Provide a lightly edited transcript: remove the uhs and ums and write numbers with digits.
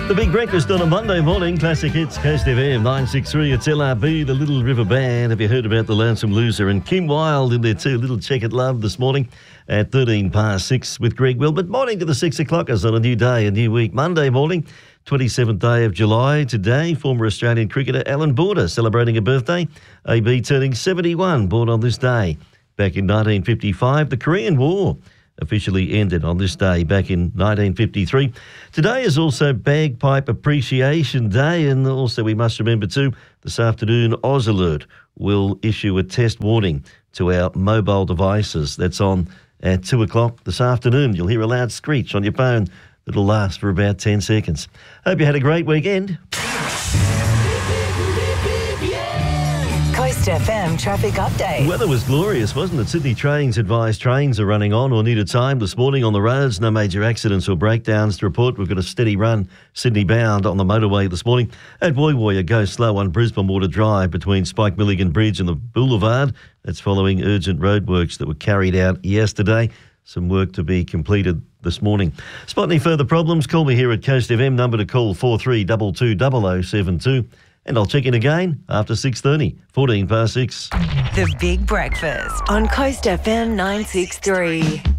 The Big Breakfast on a Monday morning. Classic Hits, Coast FM 963. It's LRB, the Little River Band. Have you heard about the Lonesome Loser? And Kim Wilde in there too. Little Check It Love this morning at 6:13 with Greg Wilbert. Morning to the 6 o'clockers on a new day, a new week. Monday morning, 27th day of July. Today, former Australian cricketer Alan Border celebrating a birthday. AB turning 71, born on this day. Back in 1955, the Korean War officially ended on this day back in 1953. Today is also Bagpipe Appreciation Day, and also we must remember too, this afternoon Oz Alert will issue a test warning to our mobile devices. That's on at 2 o'clock this afternoon. You'll hear a loud screech on your phone that'll last for about 10 seconds. Hope you had a great weekend. Coast FM traffic update. Weather was glorious, wasn't it? Sydney Trains advised trains are running on or needed time this morning on the roads. No major accidents or breakdowns to report. We've got a steady run Sydney bound on the motorway this morning. At Woy Woy, go slow on Brisbane Water Drive between Spike Milligan Bridge and the Boulevard. That's following urgent roadworks that were carried out yesterday. Some work to be completed this morning. Spot any further problems? Call me here at Coast FM. Number to call 4322 0072. And I'll check in again after 6:30, 6:14. The Big Breakfast on Coast FM 963.